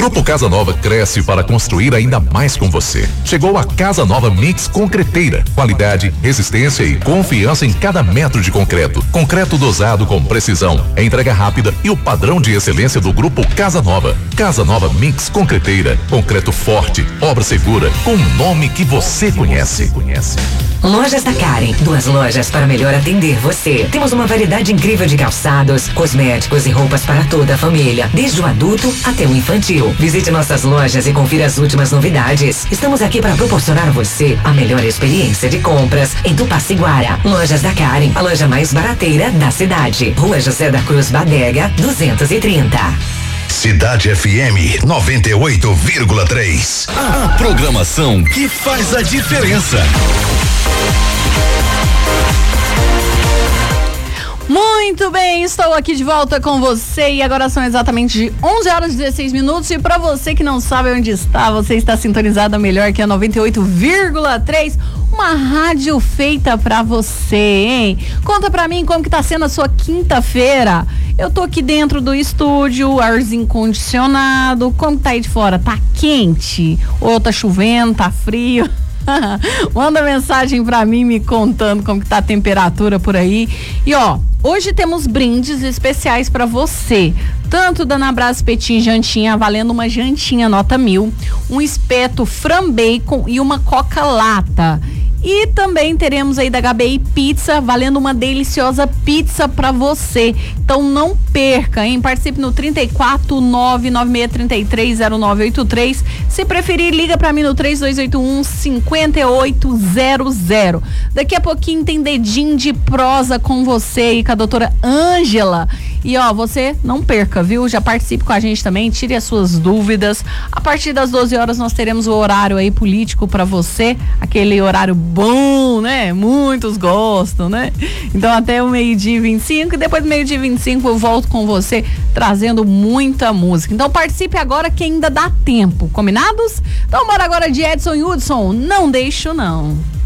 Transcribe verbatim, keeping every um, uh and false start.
Grupo Casa Nova cresce para construir ainda mais com você. Chegou a Casa Nova Mix Concreteira. Qualidade, resistência e confiança em cada metro de concreto. Concreto dosado com precisão, entrega rápida e o padrão de excelência do Grupo Casa Nova. Casa Nova Mix Concreteira. Concreto forte, obra segura, com o nome que você conhece. Lojas da Karen. Duas lojas para melhor atender você. Temos uma variedade incrível de calçados, cosméticos e roupas para toda a família, desde o adulto até o infantil. Visite nossas lojas e confira as últimas novidades. Estamos aqui para proporcionar a você a melhor experiência de compras em Tupaciguara. Lojas da Karen, a loja mais barateira da cidade. Rua José da Cruz Badega, duzentos e trinta. Cidade F M noventa e oito vírgula três. A programação que faz a diferença. Muito bem, estou aqui de volta com você e agora são exatamente onze horas e dezesseis minutos e para você que não sabe onde está, você está sintonizada melhor que a noventa e oito vírgula três, uma rádio feita para você, hein? Conta pra mim como que tá sendo a sua quinta-feira. Eu tô aqui dentro do estúdio, arzinho condicionado, como tá aí de fora? Tá quente? Ou tá chovendo, tá frio? Manda mensagem pra mim me contando como que tá a temperatura por aí. E ó, hoje temos brindes especiais pra você. Tanto da Nabrás Petim Jantinha, valendo uma jantinha nota mil, um espeto Fram Bacon e uma Coca Lata. E também teremos aí da H B I Pizza, valendo uma deliciosa pizza pra você. Então não perca, hein? Participe no trinta e quatro, nove nove seis três três, zero nove oito três. Se preferir, liga pra mim no três dois oito um, cinco oito zero zero. Daqui a pouquinho tem dedinho de prosa com você e com a doutora Ângela. E ó, você não perca, viu? Já participe com a gente também, tire as suas dúvidas. A partir das doze horas nós teremos o horário aí político pra você, aquele horário bom, né? Muitos gostam, né? Então até o meio-dia e vinte e cinco e depois do meio-dia e vinte e cinco eu volto com você trazendo muita música. Então participe agora que ainda dá tempo, combinados? Então bora agora de Edson Hudson, não deixo não.